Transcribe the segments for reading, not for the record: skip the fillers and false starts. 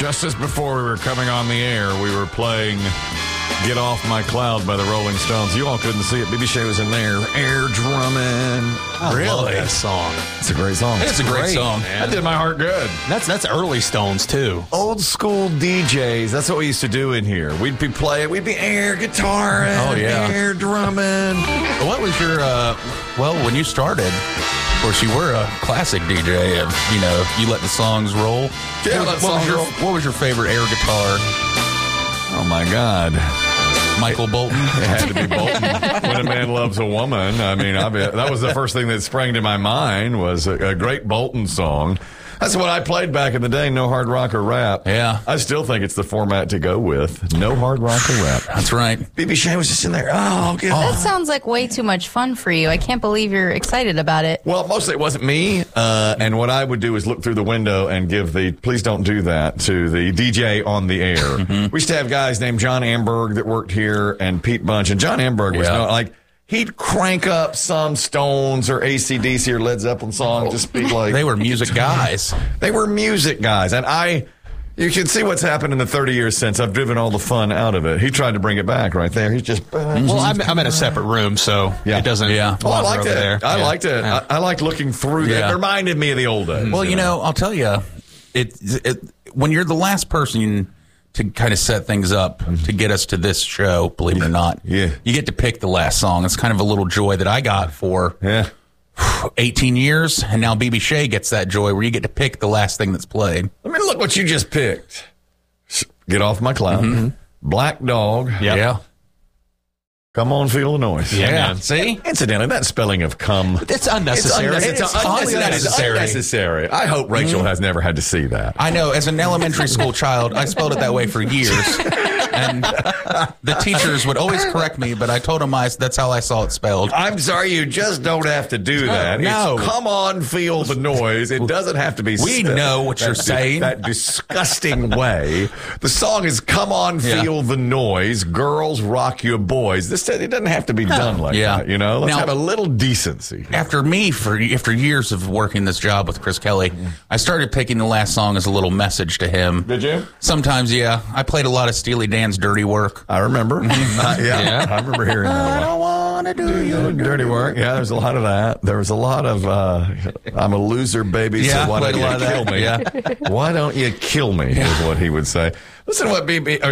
Just as before we were coming on the air, we were playing Get Off My Cloud by the Rolling Stones. You all couldn't see it. BB Shea was in there, air drumming. I love that song. It's a great song. It's a great song. That did my heart good. That's early Stones, too. Old school DJs. That's what we used to do in here. We'd be playing. We'd be air guitaring. Oh, yeah. Air drumming. What was your, when you started, of course, you were a classic DJ of, you let the songs roll. Yeah, what was your favorite air guitar? Oh, my God. Michael Bolton? It had to be Bolton. When a Man Loves a Woman. I mean, that was the first thing that sprang to my mind was a great Bolton song. That's what I played back in the day, no hard rock or rap. Yeah. I still think it's the format to go with. No hard rock or rap. That's right. BB Shea was just in there. That sounds like way too much fun for you. I can't believe you're excited about it. Well, mostly it wasn't me. And what I would do is look through the window and give the please don't do that to the DJ on the air. Mm-hmm. We used to have guys named John Amberg that worked here and Pete Bunch. And John Amberg was he'd crank up some Stones or AC/DC or Led Zeppelin song, just be like... They were music guys. They were music guys. And you can see what's happened in the 30 years since. I've driven all the fun out of it. He tried to bring it back right there. He's just... Well, I'm in a separate room, so it doesn't... Yeah. Oh, I liked it. There. I liked it. Yeah. I liked looking through that. It reminded me of the old days. Well, I'll tell you, when you're the last person... to kind of set things up to get us to this show, believe it or not. Yeah. You get to pick the last song. It's kind of a little joy that I got for 18 years, and now BB Shea gets that joy where you get to pick the last thing that's played. I mean, look what you just picked. Get Off My Cloud. Mm-hmm. Black Dog. Yep. Yeah. Come On, Feel the Noise. Yeah. See? Incidentally, that spelling of come... It's unnecessary. It's unnecessary. I hope Rachel has never had to see that. I know. As an elementary school child, I spelled it that way for years. And the teachers would always correct me, but I told them that's how I saw it spelled. I'm sorry, you just don't have to do that. No. It's Come On, Feel the Noise. It doesn't have to be... We know what you're saying. That disgusting way. The song is Come On, Feel the Noise. Girls, Rock Your Boys. It doesn't have to be done like that, Let's have a little decency. After years of working this job with Chris Kelly, I started picking the last song as a little message to him. Did you? Sometimes, yeah. I played a lot of Steely Dan's Dirty Work. I remember. I remember hearing that. I don't want to do your dirty work. Yeah, there's a lot of that. There was a lot of I'm a loser, baby, so why don't you kill me? Yeah. Why don't you kill me is what he would say. Listen to what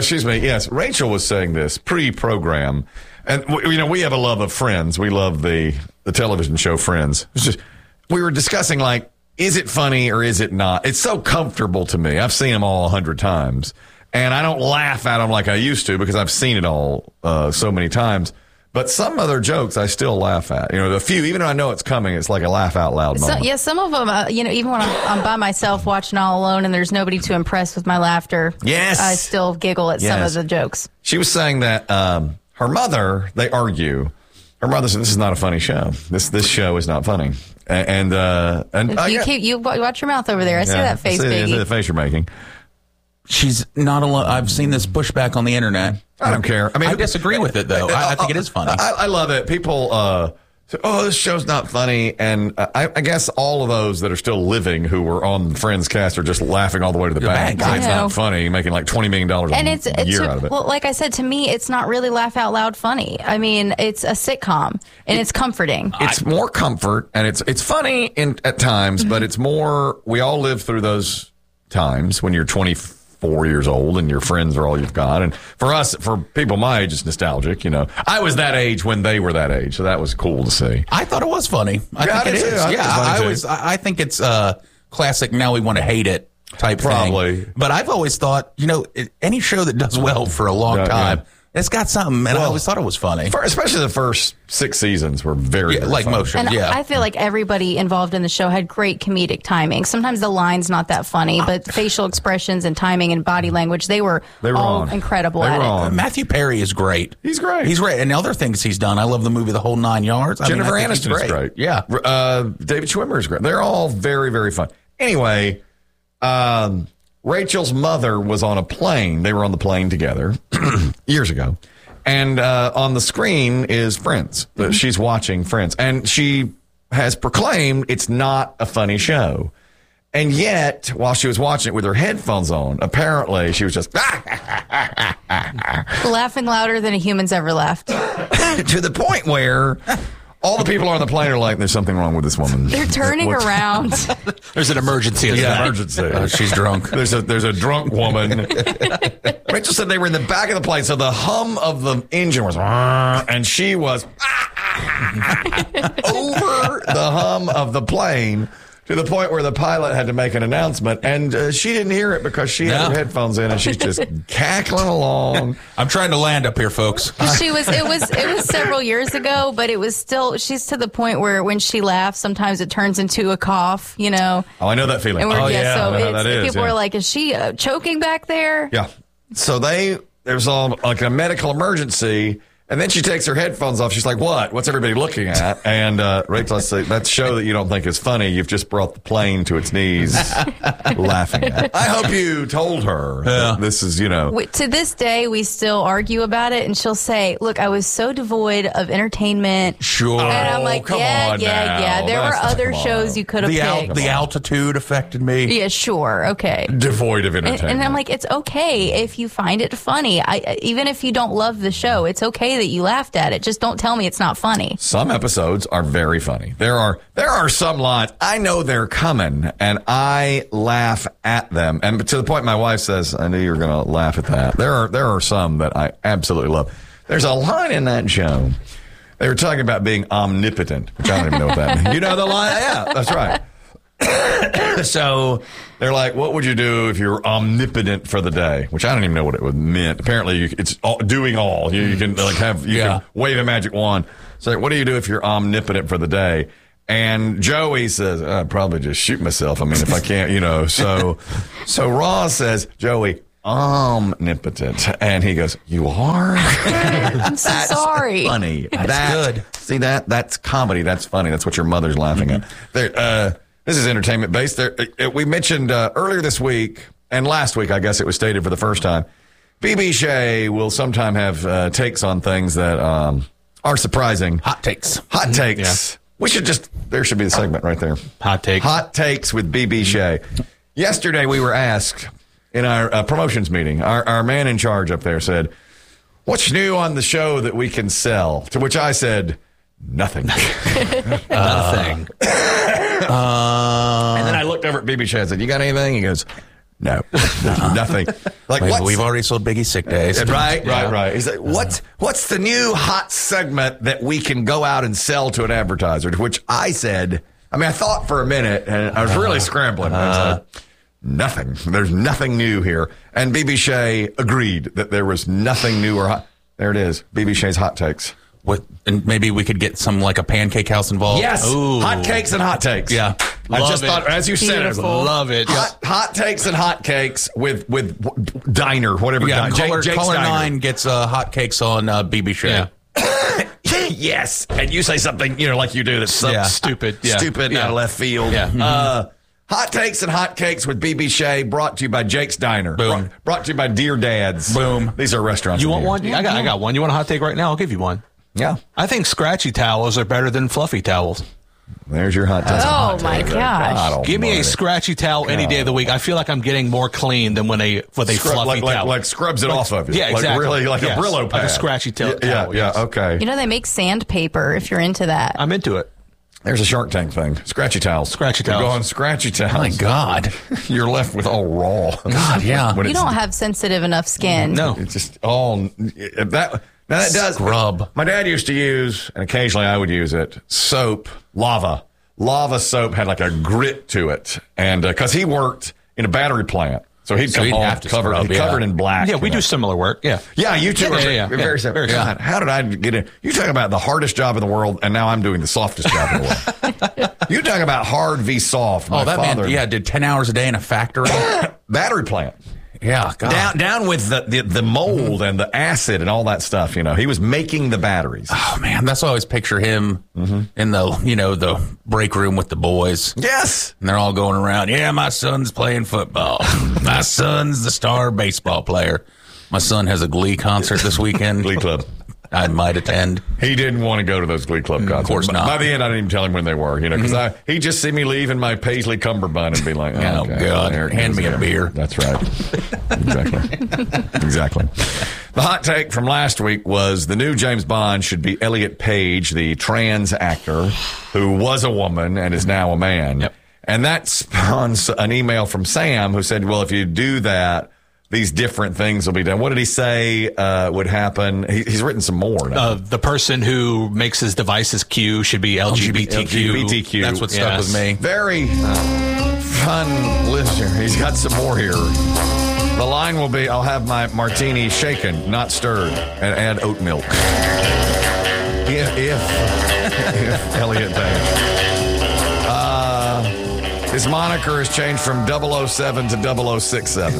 Rachel was saying this pre-program. And, we have a love of Friends. We love the television show Friends. It's just, we were discussing, is it funny or is it not? It's so comfortable to me. I've seen them all 100 times. And I don't laugh at them like I used to because I've seen it all so many times. But some other jokes I still laugh at. The few, even though I know it's coming, it's like a laugh out loud moment. Yeah, some of them, even when I'm by myself watching all alone and there's nobody to impress with my laughter, yes, I still giggle at some of the jokes. She was saying that her mother, they argue. Her mother said, "This is not a funny show. This show is not funny." And you watch your mouth over there. I see that face, I see the face you're making. She's not alone. I've seen this pushback on the internet. I don't care. I mean, I disagree with it, though. I think it is funny. I love it. People say, this show's not funny. And I guess all of those that are still living who were on Friends cast are just laughing all the way to the bank. It's not funny, making like $20 million a year out of it. Well, like I said, to me, it's not really laugh out loud funny. I mean, it's a sitcom, and it's comforting. It's more comfort, and it's funny at times, but it's more, we all live through those times when you're 24 years old and your friends are all you've got. And for us, for people my age, it's nostalgic. I was that age when they were that age, so that was cool to see. I thought it was funny. I think it is. I think it's classic. Now we want to hate it type Probably. thing. But I've always thought, any show that does well for a long time. It's got something, and I always thought it was funny. Especially the first 6 seasons were very like funny. Motion. And I feel like everybody involved in the show had great comedic timing. Sometimes the line's not that funny, but facial expressions and timing and body language, they were all incredible at it. Matthew Perry is great. He's great. And other things he's done. I love the movie The Whole Nine Yards. Jennifer Aniston is great. Yeah. David Schwimmer is great. They're all very, very fun. Anyway, Rachel's mother was on a plane. They were on the plane together years ago. And on the screen is Friends. She's watching Friends. And she has proclaimed it's not a funny show. And yet, while she was watching it with her headphones on, apparently she was just laughing louder than a human's ever laughed. to the point where all the people on the plane are like, there's something wrong with this woman. They're turning around. There's an emergency. Emergency. She's drunk. There's a drunk woman. Rachel said they were in the back of the plane, so the hum of the engine was, and she was over the hum of the plane. To the point where the pilot had to make an announcement, and she didn't hear it because she had her headphones in, and she's just cackling along. I'm trying to land up here, folks. It was several years ago, but it was still. She's to the point where when she laughs, sometimes it turns into a cough. You know. Oh, I know that feeling. So I know how that is. People were like, "Is she choking back there?" Yeah. So there's all like a medical emergency. And then she takes her headphones off. She's like, what? What's everybody looking at? And Rachel, I say, that show that you don't think is funny, you've just brought the plane to its knees laughing at. I hope you told her that this is, To this day, we still argue about it. And she'll say, look, I was so devoid of entertainment. Sure. And I'm like, yeah. There were other shows you could have picked. The altitude affected me. Yeah, sure. Okay. Devoid of entertainment. And I'm like, it's okay if you find it funny. Even if you don't love the show, it's okay that you laughed at it. Just don't tell me it's not funny. Some episodes are very funny. There are some lines I know they're coming, and I laugh at them. And to the point my wife says, I knew you were going to laugh at that. There are some that I absolutely love. There's a line in that show. They were talking about being omnipotent, which I don't even know what that means. You know the line? Yeah, that's right. So they're like, what would you do if you're omnipotent for the day? Which I don't even know what it would mean. Apparently, it's doing all. You can can wave a magic wand. So what do you do if you're omnipotent for the day? And Joey says, I'd probably just shoot myself. I mean, if I can't, So Ross says, Joey, omnipotent. And he goes, you are? I'm so sorry. Funny. That's good. See, that's comedy. That's funny. That's what your mother's laughing at. This is entertainment based. We mentioned earlier this week and last week, I guess it was stated for the first time, BB Shea will sometime have takes on things that are surprising. Hot takes. Hot takes. Yeah. There should be the segment right there. Hot takes. Hot takes with BB Shea. Yesterday we were asked in our promotions meeting, our man in charge up there said, what's new on the show that we can sell? To which I said, nothing. Nothing. And then I looked over at BB Shea and said, you got anything? He goes, no, nothing. Like, we've already sold Biggie sick days. Right. He's like, what's the new hot segment that we can go out and sell to an advertiser? To which I said, I thought for a minute and I was really scrambling. I was like, nothing. There's nothing new here. And BB Shea agreed that there was nothing new or hot. There it is. BB Shea's hot takes. And maybe we could get some like a pancake house involved. Yes, hot cakes and hot takes. Yeah, I just thought, as you said, it, love it. Hot takes and hot cakes with diner, whatever. Yeah, Jake's caller Diner. 9 gets hot cakes on BB Shea. Yeah. Yes, and you say something like you do that's stupid, stupid out of left field. Yeah. Hot takes and hot cakes with BB Shea, brought to you by Jake's Diner. Boom. Brought to you by Dear Dads. Boom. These are restaurants. You want one? I got one. You want a hot take right now? I'll give you one. Yeah. I think scratchy towels are better than fluffy towels. There's your hot take. Oh, my gosh. Give me a scratchy towel any day of the week. I feel like I'm getting more clean than with a fluffy towel. Like scrubs it off of you. Yeah, exactly. Like really, like a Brillo pad. Like a scratchy towel. Yeah, okay. They make sandpaper if you're into that. I'm into it. There's a Shark Tank thing. Scratchy towels. Scratchy towels. You go on scratchy towels. My God. You're left with all raw. God, yeah. You don't have sensitive enough skin. No. It's just all that. Now that does. Scrub. My dad used to use, and occasionally I would use it, soap, lava. Lava soap had like a grit to it. And because he worked in a battery plant. So he'd come home covered in black. Yeah, we do similar work. Yeah. Yeah, you two are very similar. God, how did I get in? You talk about the hardest job in the world, and now I'm doing the softest job in the world. You talk about hard v soft. My father, man, did 10 hours a day in a factory. Battery plant. Yeah, God. Down with the mold and the acid and all that stuff. He was making the batteries. Oh man, that's why I always picture him in the the break room with the boys. Yes, and they're all going around. Yeah, my son's playing football. My son's the star baseball player. My son has a Glee concert this weekend. Glee Club. I might attend. He didn't want to go to those Glee Club concerts. Of course not. By the end, I didn't even tell him when they were, because he'd just see me leave in my paisley cummerbund and be like, oh, okay, God, hand me a beer. That's right. Exactly. The hot take from last week was the new James Bond should be Elliot Page, the trans actor who was a woman and is now a man. Yep. And that spawns an email from Sam who said, well, if you do that, these different things will be done. What did he say would happen? He's written some more. The person who makes his devices Q should be LGBTQ. That's what stuck with me. Very fun listener. He's got some more here. The line will be, I'll have my martini shaken, not stirred, and add oat milk. If Elliot Page. His moniker has changed from 007 to 0067.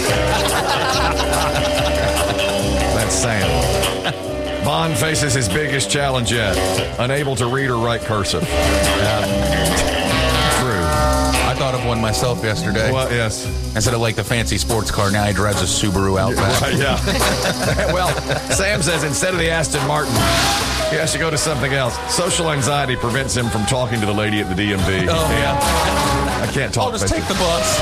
That's Sam. Bond faces his biggest challenge yet. Unable to read or write cursive. True. I thought of one myself yesterday. Well, yes. Instead of like the fancy sports car, now he drives a Subaru Outback. Right, yeah. Well, Sam says instead of the Aston Martin, he has to go to something else. Social anxiety prevents him from talking to the lady at the DMV. Oh, yeah. I can't talk. I'll just take the bus.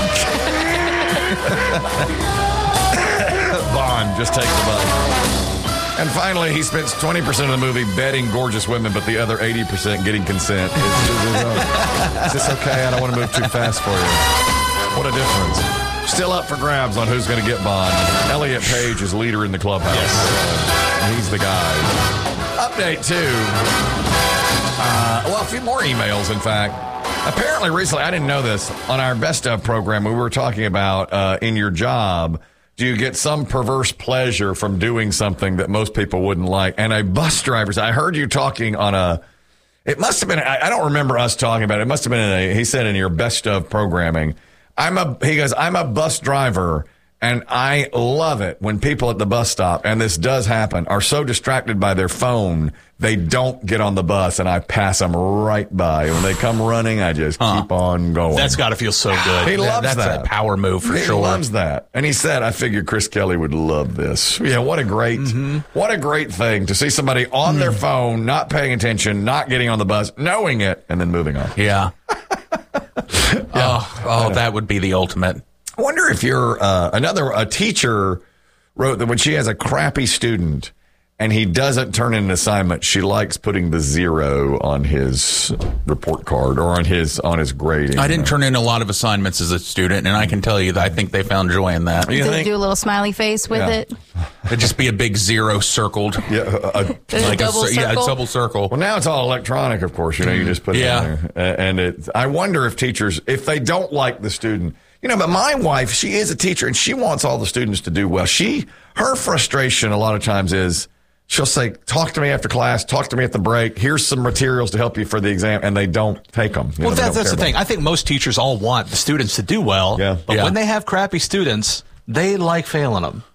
Bond, just take the bus. And finally, he spends 20% of the movie bedding gorgeous women, but the other 80% getting consent. Is this okay? I don't want to move too fast for you. What a difference. Still up for grabs on who's going to get Bond. Elliot Page is leader in the clubhouse. Yes. He's the guy. Update, too. A few more emails, in fact. Apparently, recently, I didn't know this, on our Best Of program, we were talking about in your job, do you get some perverse pleasure from doing something that most people wouldn't like? And a bus driver, I heard you talking on it must have been, I don't remember us talking about it. It must have been he said in your Best Of programming, he goes, I'm a bus driver. And I love it when people at the bus stop, and this does happen, are so distracted by their phone, they don't get on the bus, and I pass them right by. When they come running, I just keep on going. That's got to feel so good. He loves that. That's a power move for sure. He loves that. And he said, I figured Chris Kelly would love this. Yeah, what a great thing to see somebody on their phone, not paying attention, not getting on the bus, knowing it, and then moving on. Yeah. That would be the ultimate. I wonder if you're a teacher wrote that when she has a crappy student and he doesn't turn in an assignment, she likes putting the 0 on his report card or on his grading. I didn't turn in a lot of assignments as a student, and I can tell you that I think they found joy in that. Did they do a little smiley face with it? It'd just be a big 0 circled. Yeah, like a double circle? Yeah, a double circle. Well, now it's all electronic, of course. You just put it in there. And I wonder if teachers, if they don't like the student, but my wife, she is a teacher, and she wants all the students to do well. Her frustration a lot of times is she'll say, talk to me after class, talk to me at the break, here's some materials to help you for the exam, and they don't take them. Well, that's the thing. I think most teachers all want the students to do well, but when they have crappy students, they like failing them.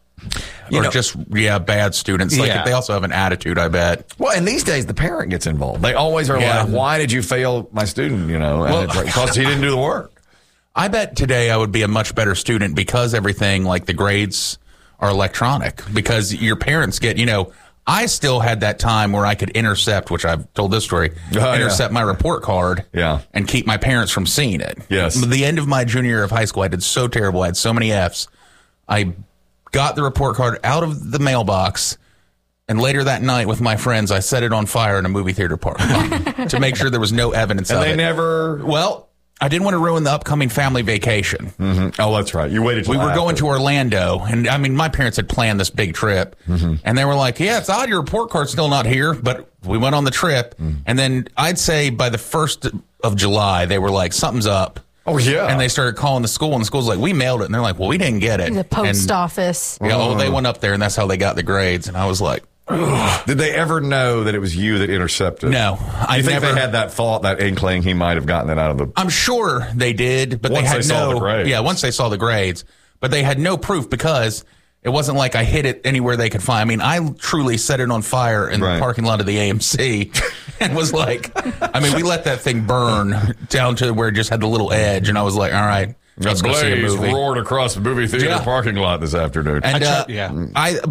Bad students. They also have an attitude, I bet. Well, and these days, the parent gets involved. They always are like, why did you fail my student, because he didn't do the work. I bet today I would be a much better student because everything like the grades are electronic, because your parents get, I still had that time where I could intercept, which I've told this story, intercept my report card and keep my parents from seeing it. Yes. At the end of my junior year of high school, I did so terrible. I had so many Fs. I got the report card out of the mailbox, and later that night with my friends, I set it on fire in a movie theater parking lot to make sure there was no evidence of it. And they never... Well... I didn't want to ruin the upcoming family vacation. Mm-hmm. Oh, that's right. You waited till we were going to Orlando, and my parents had planned this big trip, and they were like, yeah, it's odd your report card's still not here, but we went on the trip, and then I'd say by the 1st of July, they were like, something's up. Oh, yeah. And they started calling the school, and the school's like, we mailed it, and they're like, well, we didn't get it. The post office. Yeah, they went up there, and that's how they got the grades, and I was like, ugh. Did they ever know that it was you that intercepted? No. I think they had that thought, that inkling he might have gotten it out of the... I'm sure they did, but once they saw the grades. Yeah, once they saw the grades. But they had no proof because it wasn't like I hid it anywhere they could find. I truly set it on fire in the parking lot of the AMC and was like... we let that thing burn down to where it just had the little edge, and I was like, all right, let's go see a movie. Roared across the movie theater parking lot this afternoon. And, but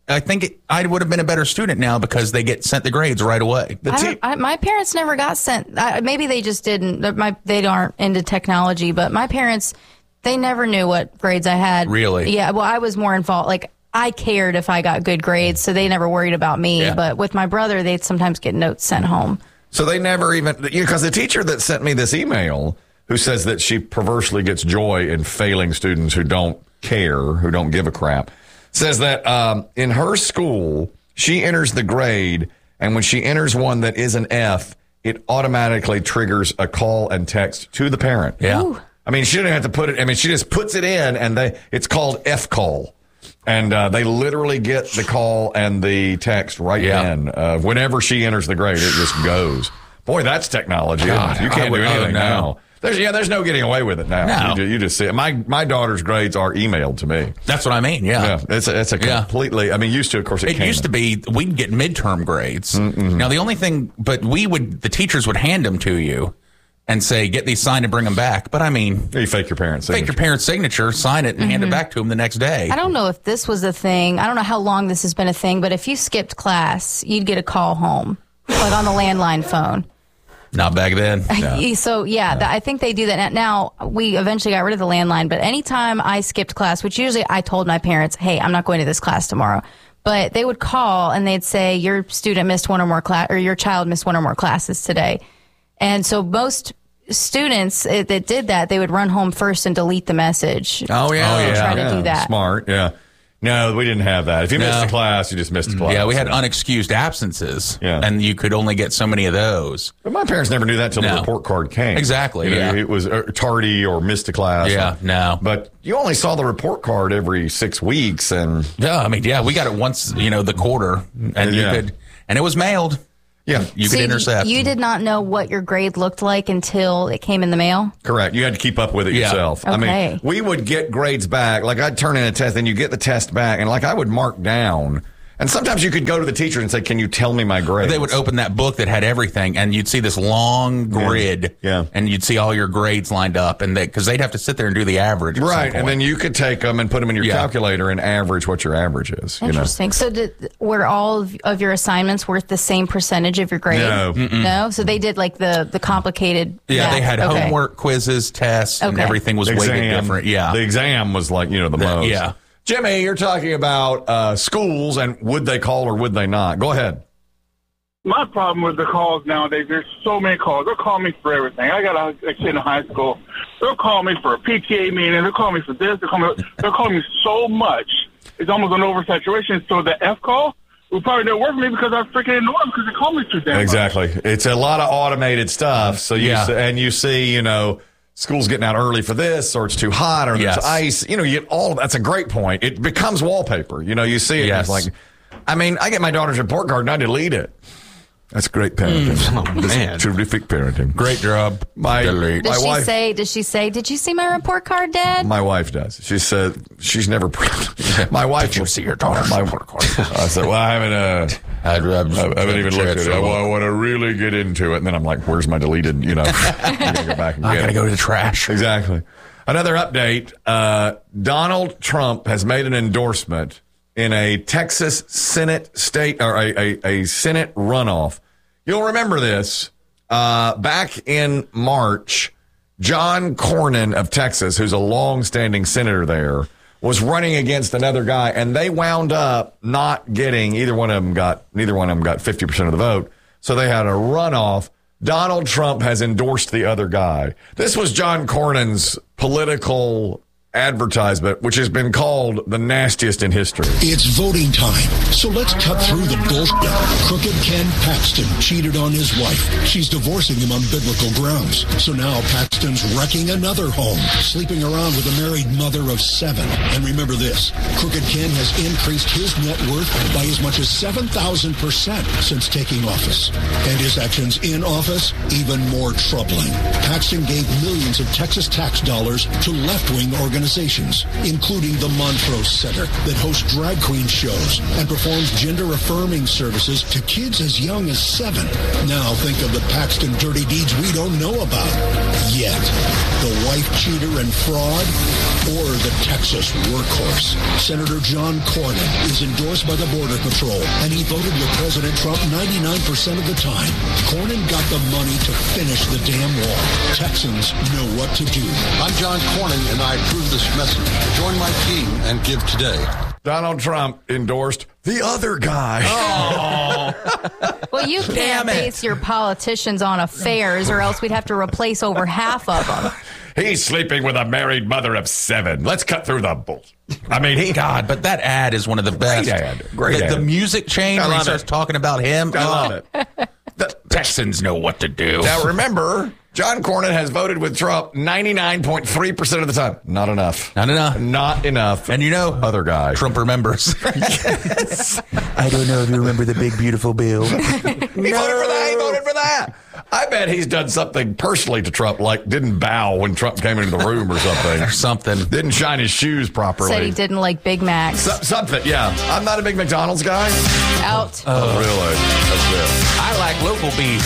I think I would have been a better student now because they get sent the grades right away. My parents never got sent. Maybe they just didn't. They aren't into technology, but my parents, they never knew what grades I had. Really? Yeah. Well, I was more involved. Like, I cared if I got good grades, so they never worried about me. Yeah. But with my brother, they'd sometimes get notes sent home. So they never even, because the teacher that sent me this email, who says that she perversely gets joy in failing students who don't care, who don't give a crap, says that in her school, she enters the grade, and when she enters one that is an F, it automatically triggers a call and text to the parent. Yeah. Ooh. I mean, she didn't have to put it, I mean, she just puts it in, and it's called F call. And they literally get the call and the text right then. Whenever she enters the grade, it just goes. Boy, that's technology. God, you can't do anything now. There's no getting away with it now. No. You just see it. My daughter's grades are emailed to me. That's what I mean. Yeah. It's a completely. I mean, used to, of course, it used to be we'd get midterm grades. Mm-mm. Now the only thing, but the teachers would hand them to you and say, get these signed and bring them back. But I mean, you fake your parents' signature. Fake your parents' signature, sign it, and hand it back to them the next day. I don't know if this was a thing. I don't know how long this has been a thing, but if you skipped class, you'd get a call home, like on the landline phone. Not back then. No. So, I think they do that. Now, we eventually got rid of the landline, but anytime I skipped class, which usually I told my parents, hey, I'm not going to this class tomorrow. But they would call and they'd say, your student missed one or more class, or your child missed one or more classes today. And so most students that did that, they would run home first and delete the message. Oh, yeah. Try to do that. Smart, yeah. No, we didn't have that. If you missed a class, you just missed a class. Yeah, we had unexcused absences, and you could only get so many of those. But my parents never knew that until the report card came. Exactly, It was tardy or missed a class. Yeah, no. But you only saw the report card every 6 weeks. And we got it once, the quarter, and you could, and it was mailed. Yeah. You could intercept. You did not know what your grade looked like until it came in the mail? Correct. You had to keep up with it yourself. Okay. I mean, we would get grades back. Like, I'd turn in a test, then you get the test back, and, like, I would mark down. And sometimes you could go to the teacher and say, can you tell me my grades? They would open that book that had everything, and you'd see this long grid, and you'd see all your grades lined up, and because they'd have to sit there and do the average. Right, and then you could take them and put them in your calculator and average what your average is. Interesting. So were all of your assignments worth the same percentage of your grade? No. No? So they did like the complicated math. They had homework, quizzes, tests, and everything was weighted different. Yeah. The exam was like, the most. Yeah. Jimmy, you're talking about schools and would they call or would they not? Go ahead. My problem with the calls nowadays, there's so many calls. They're calling me for everything. I got a kid in high school. They're calling me for a PTA meeting. They're calling me for this. They're calling me so much. It's almost an oversaturation. So the F call will probably not work for me because I freaking ignore them because they call me too damn much. Exactly. It's a lot of automated stuff. So you see, school's getting out early for this, or it's too hot, or there's ice. You get all of that's a great point. It becomes wallpaper. You see it. It's like, I get my daughter's report card and I delete it. That's great parenting. Oh, man. Terrific parenting. Great job. Does she say, did you see my report card, Dad? My wife does. She said she's never. My wife. Did you see your daughter's report card? I said, well, I haven't. I haven't even looked at it. I want to really get into it, and then I'm like, where's my deleted? I gotta go back and I gotta go to the trash. Exactly. Another update. Donald Trump has made an endorsement in a Texas Senate a Senate runoff. You'll remember this. Back in March, John Cornyn of Texas, who's a long-standing senator there, was running against another guy, and they wound up not getting neither one of them got 50% of the vote. So they had a runoff. Donald Trump has endorsed the other guy. This was John Cornyn's political advertisement, which has been called the nastiest in history. It's voting time, so let's cut through the bullshit. Crooked Ken Paxton cheated on his wife. She's divorcing him on biblical grounds. So now Paxton's wrecking another home, sleeping around with a married mother of 7. And remember this, Crooked Ken has increased his net worth by as much as 7,000% since taking office. And his actions in office, even more troubling. Paxton gave millions of Texas tax dollars to left-wing organizations organizations, including the Montrose Center that hosts drag queen shows and performs gender-affirming services to kids as young as 7. Now think of the Paxton dirty deeds we don't know about yet. The wife cheater and fraud, or the Texas workhorse. Senator John Cornyn is endorsed by the Border Patrol, and he voted with President Trump 99% of the time. Cornyn got the money to finish the damn wall. Texans know what to do. I'm John Cornyn, and I approve this message. Join my team and give today. Donald Trump endorsed the other guy. Oh. Well, you can't base your politicians on affairs, or else we'd have to replace over half of them. He's sleeping with a married mother of 7. Let's cut through the bull. I mean, God, but that ad is one of the best. Great ad. The music change when he starts talking about him. I love it. The Texans know what to do. Now, remember, John Cornyn has voted with Trump 99.3% of the time. Not enough. Not enough. Not enough. And you know, other guy. Trump remembers. Yes. I don't know if you remember the big, beautiful bill. He voted for that. He voted for that. I bet he's done something personally to Trump, like didn't bow when Trump came into the room or something. Or something. Didn't shine his shoes properly. Said he didn't like Big Macs. Something, yeah. I'm not a big McDonald's guy. Out. Oh, really? That's it. I like local beef.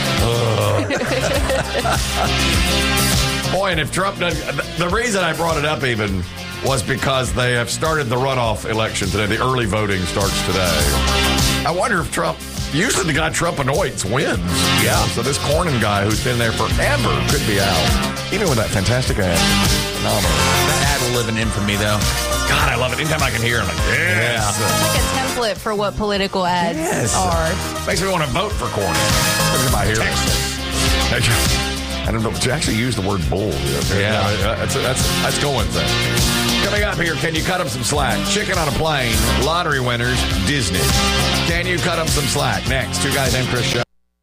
Boy, and if Trump doesn't... The reason I brought it up even was because they have started the runoff election today. The early voting starts today. I wonder if Trump... Usually the guy Trump anoints wins. Yeah. So this Cornyn guy who's been there forever could be out. Even with that fantastic ad. Phenomenal. That ad will live in infamy, though. God, I love it. Anytime I can hear him, like, yes. It's like a template for what political ads are. Makes me want to vote for Cornyn. Every time I hear Texas. I don't know, but you actually use the word bull. Yeah. That's going there. Coming up here, can you cut up some slack? Chicken on a plane, lottery winners, Disney. Can you cut up some slack? Next, 2 Guys Named Chris show.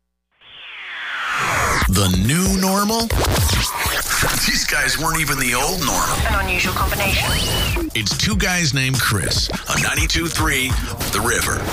The new normal? These guys weren't even the old normal. An unusual combination. It's 2 Guys Named Chris on 92.3 The River.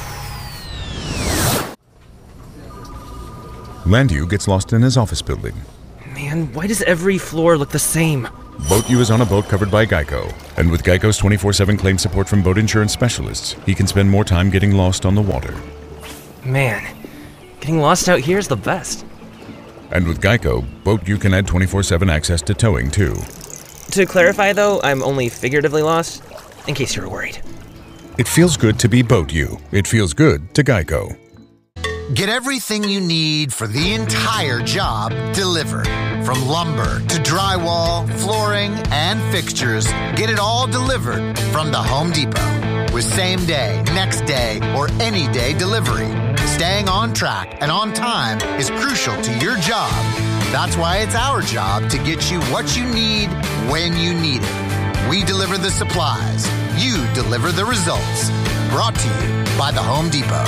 Landu gets lost in his office building. Man, why does every floor look the same? Boat U is on a boat covered by Geico. And with Geico's 24/7 claim support from boat insurance specialists, he can spend more time getting lost on the water. Man, getting lost out here is the best. And with Geico, Boat U can add 24/7 access to towing, too. To clarify, though, I'm only figuratively lost, in case you were worried. It feels good to be Boat U. It feels good to Geico. Get everything you need for the entire job delivered. From lumber to drywall, flooring, and fixtures, get it all delivered from the Home Depot. With same day, next day, or any day delivery. Staying on track and on time is crucial to your job. That's why it's our job to get you what you need when you need it. We deliver the supplies. You deliver the results. Brought to you by the Home Depot.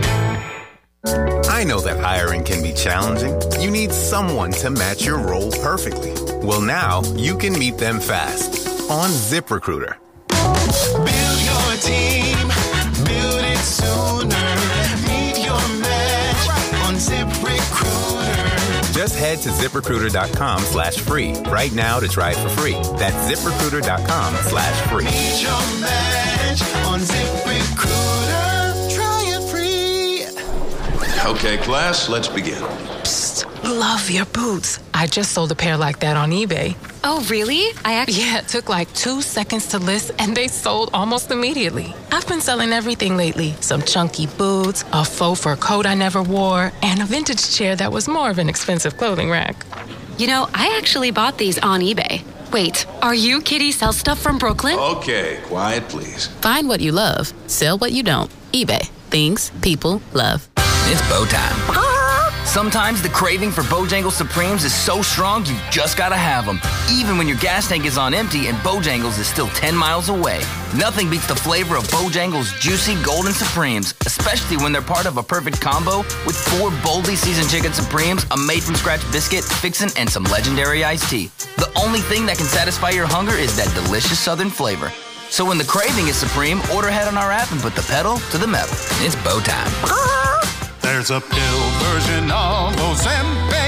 I know that hiring can be challenging. You need someone to match your role perfectly. Well, now you can meet them fast on ZipRecruiter. Build your team, build it sooner. Meet your match on ZipRecruiter. Just head to ZipRecruiter.com/free right now to try it for free. That's ZipRecruiter.com/free. Meet your match on ZipRecruiter. Try it free. Okay, class, let's begin. Psst, love your boots. I just sold a pair like that on eBay. Oh, really? Yeah, it took like 2 seconds to list, and they sold almost immediately. I've been selling everything lately. Some chunky boots, a faux fur coat I never wore, and a vintage chair that was more of an expensive clothing rack. You know, I actually bought these on eBay. Wait, are you Kitty Sell Stuff from Brooklyn? Okay, quiet, please. Find what you love. Sell what you don't. eBay. Things people love. It's bow time. Sometimes the craving for Bojangles Supremes is so strong you just gotta have them. Even when your gas tank is on empty and Bojangles is still 10 miles away. Nothing beats the flavor of Bojangles Juicy Golden Supremes, especially when they're part of a perfect combo with 4 boldly seasoned chicken Supremes, a made-from-scratch biscuit, fixin', and some legendary iced tea. The only thing that can satisfy your hunger is that delicious southern flavor. So when the craving is supreme, order ahead on our app and put the pedal to the metal. It's bow time. There's a pill version of Ozempic.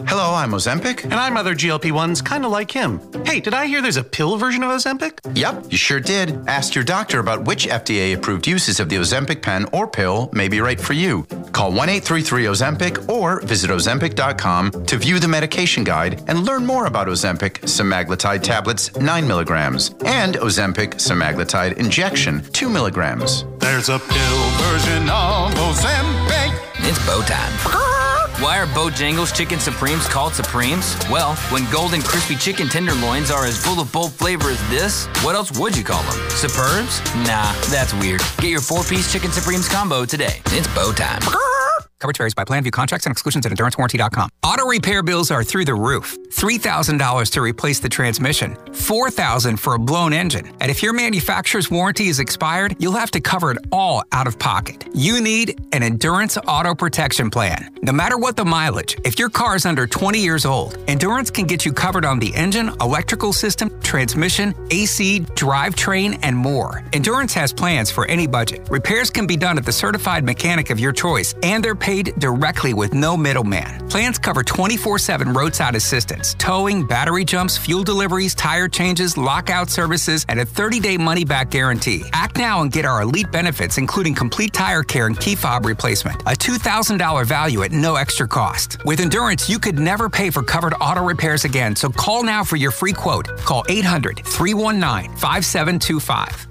Hello, I'm Ozempic. And I'm other GLP-1s kind of like him. Hey, did I hear there's a pill version of Ozempic? Yep, you sure did. Ask your doctor about which FDA-approved uses of the Ozempic pen or pill may be right for you. Call 1-833-OZEMPIC or visit Ozempic.com to view the medication guide and learn more about Ozempic semaglutide tablets 9 milligrams and Ozempic semaglutide injection 2 milligrams. There's a pill version of Ozempic. It's bow time. Why are Bojangles Chicken Supremes called Supremes? Well, when golden crispy chicken tenderloins are as full of bold flavor as this, what else would you call them? Superbs? Nah, that's weird. Get your 4-piece Chicken Supremes combo today. It's bow time. Coverage varies by plan. View contracts and exclusions at EnduranceWarranty.com. Auto repair bills are through the roof. $3,000 to replace the transmission. $4,000 for a blown engine. And if your manufacturer's warranty is expired, you'll have to cover it all out of pocket. You need an Endurance Auto Protection Plan. No matter what the mileage, if your car is under 20 years old, Endurance can get you covered on the engine, electrical system, transmission, AC, drivetrain, and more. Endurance has plans for any budget. Repairs can be done at the certified mechanic of your choice, and they're paid directly with no middleman. Plans cover 24/7 roadside assistance, towing, battery jumps, fuel deliveries, tire changes, lockout services, and a 30-day money-back guarantee. Act now and get our elite benefits, including complete tire care and key fob replacement. A $2,000 value at no extra cost. With Endurance, you could never pay for covered auto repairs again, so call now for your free quote. Call 800-319-5725.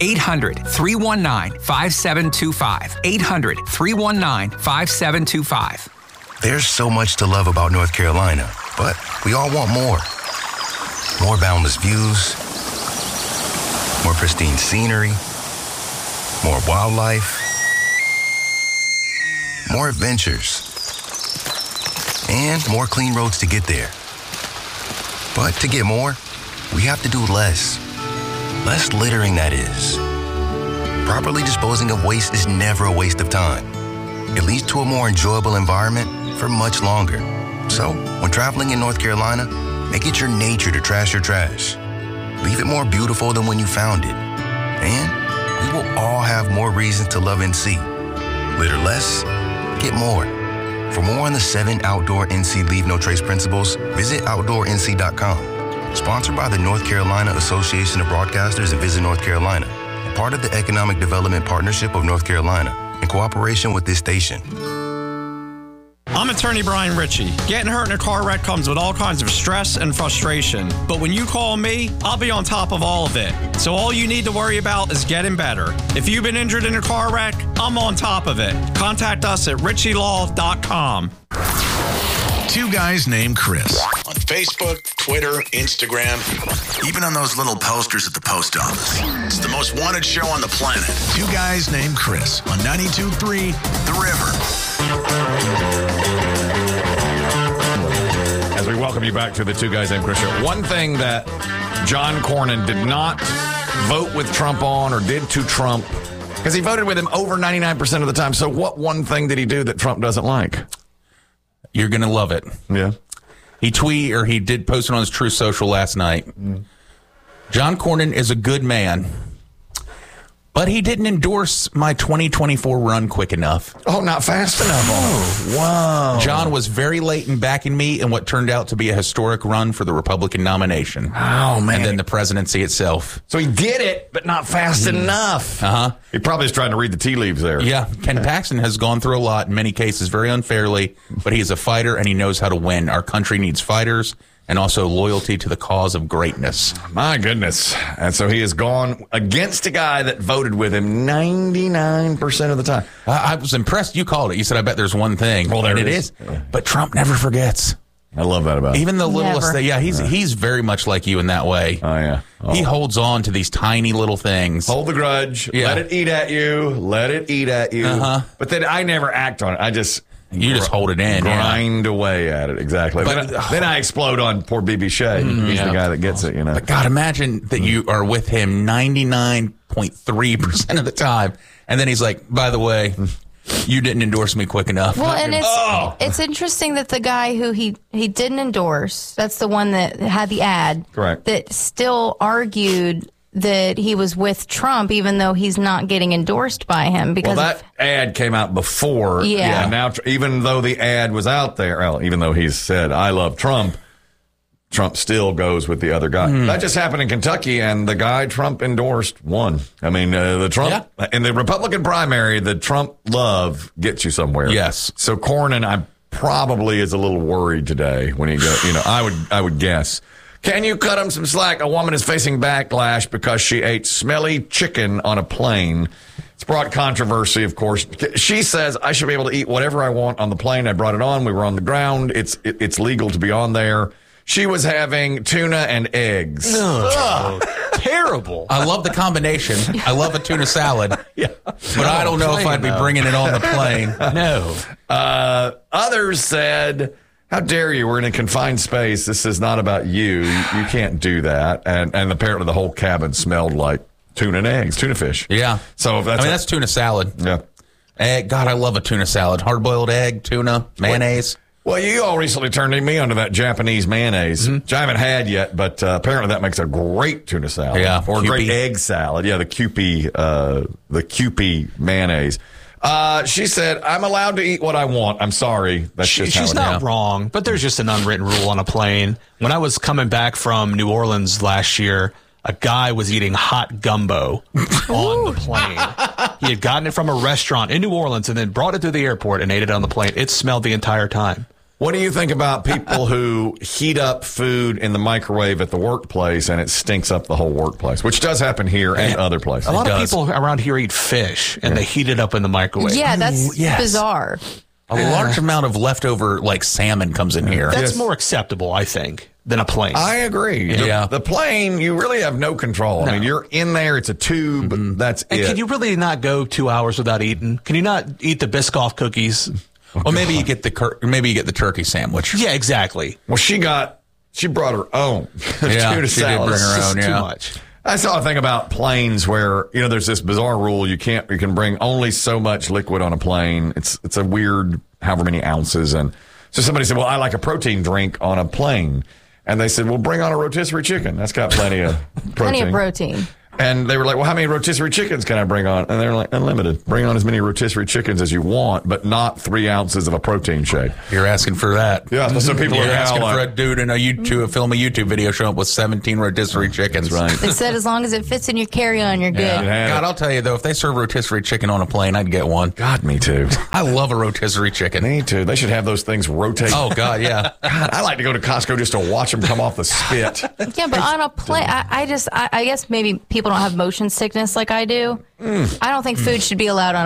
800-319-5725. 800-319-5725. There's so much to love about North Carolina, but we all want more. More boundless views, more pristine scenery, more wildlife, more adventures, and more clean roads to get there. But to get more, we have to do less. Less littering, that is. Properly disposing of waste is never a waste of time. It leads to a more enjoyable environment for much longer. So, when traveling in North Carolina, make it your nature to trash your trash. Leave it more beautiful than when you found it. And we will all have more reasons to love NC. Litter less, get more. For more on the 7 outdoor NC Leave No Trace principles, visit OutdoorNC.com. Sponsored by the North Carolina Association of Broadcasters and Visit North Carolina. Part of the Economic Development Partnership of North Carolina. In cooperation with this station. I'm attorney Brian Ritchie. Getting hurt in a car wreck comes with all kinds of stress and frustration. But when you call me, I'll be on top of all of it. So all you need to worry about is getting better. If you've been injured in a car wreck, I'm on top of it. Contact us at ritchielaw.com. Two guys named Chris. On Facebook, Twitter, Instagram, even on those little posters at the post office. It's the most wanted show on the planet. Two guys named Chris on 92.3 The River. As we welcome you back to the Two Guys Named Chris show, one thing that John Cornyn did not vote with Trump on or did to Trump, because he voted with him over 99% of the time. So what one thing did he do that Trump doesn't like? You're going to love it. Yeah. He did post it on his Truth Social last night. John Cornyn is a good man, but he didn't endorse my 2024 run quick enough. Oh, not fast enough. Oh, wow. John was very late in backing me in what turned out to be a historic run for the Republican nomination. Oh, man. And then the presidency itself. So he did it, but not fast enough. Uh-huh. He probably is trying to read the tea leaves there. Yeah. Ken Paxton has gone through a lot, in many cases, very unfairly, but he is a fighter and he knows how to win. Our country needs fighters and also loyalty to the cause of greatness. My goodness. And so he has gone against a guy that voted with him 99% of the time. I was impressed. You called it. You said, I bet there's one thing. Well, there it is. But Trump never forgets. I love that about him. Even the littlest thing. Yeah, he's very much like you in that way. Oh, yeah. Oh. He holds on to these tiny little things. Hold the grudge. Yeah. Let it eat at you. Let it eat at you. Uh-huh. But then I never act on it. I just... You just hold it in. Grind away at it. Exactly. But, then I explode on poor B.B. Shea. He's the guy that gets it, you know. But God, imagine that you are with him 99.3% of the time. And then he's like, by the way, you didn't endorse me quick enough. Well, and it's interesting that the guy who he didn't endorse, that's the one that had the ad. Correct. That still argued that he was with Trump, even though he's not getting endorsed by him. Because that ad came out before. Yeah. Now, even though the ad was out there, well, even though he's said, I love Trump, Trump still goes with the other guy. That just happened in Kentucky, and the guy Trump endorsed won. I mean, the Trump in the Republican primary, the Trump love gets you somewhere. Yes. So Cornyn, probably is a little worried today when he goes. I would guess. Can you cut him some slack? A woman is facing backlash because she ate smelly chicken on a plane. It's brought controversy, of course. She says, I should be able to eat whatever I want on the plane. I brought it on. We were on the ground. It's legal to be on there. She was having tuna and eggs. Terrible. I love the combination. I love a tuna salad. But I don't know if I'd be bringing it on the plane. No. Others said, how dare you? We're in a confined space. This is not about you. You can't do that. And apparently the whole cabin smelled like tuna and eggs, tuna fish. Yeah. So that's tuna salad. Yeah. Egg. God, I love a tuna salad. Hard-boiled egg, tuna, mayonnaise. Well, you all recently turned me onto that Japanese mayonnaise, which I haven't had yet, but apparently that makes a great tuna salad. Yeah. Or a great egg salad. Yeah, the Kewpie mayonnaise. She said, I'm allowed to eat what I want. I'm sorry. That's just how she's not wrong, but there's just an unwritten rule on a plane. When I was coming back from New Orleans last year, a guy was eating hot gumbo on the plane. He had gotten it from a restaurant in New Orleans and then brought it to the airport and ate it on the plane. It smelled the entire time. What do you think about people who heat up food in the microwave at the workplace and it stinks up the whole workplace, which does happen here and other places? A lot of people around here eat fish and they heat it up in the microwave. Yeah, that's bizarre. A large amount of leftover salmon comes in here. That's more acceptable, I think, than a plane. I agree. Yeah. The plane, you really have no control. I mean, you're in there. It's a tube. That's and it. Can you really not go 2 hours without eating? Can you not eat the Biscoff cookies? Well, maybe you get the turkey sandwich. Yeah, exactly. Well, she brought her own. Yeah, tuna she did salad. bring her own. Too Yeah. much. I saw a thing about planes where, there's this bizarre rule. You can bring only so much liquid on a plane. It's a weird however many ounces. And so somebody said, well, I like a protein drink on a plane. And they said, well, bring on a rotisserie chicken. That's got plenty of protein. Plenty of protein. And they were like, well, how many rotisserie chickens can I bring on? And they're like, unlimited. Bring on as many rotisserie chickens as you want, but not 3 ounces of a protein shake. You're asking for that. Yeah, so people You're are asking now for a dude in a film a YouTube video showing up with 17 rotisserie chickens. That's right. They said as long as it fits in your carry-on, you're good. Yeah. God, I'll tell you, though, if they serve rotisserie chicken on a plane, I'd get one. God, me too. I love a rotisserie chicken. Me too. They should have those things rotate. Oh, God, yeah. God, I like to go to Costco just to watch them come off the spit. Yeah, but on a plane, I guess maybe people don't have motion sickness like I do. I don't think food should be allowed on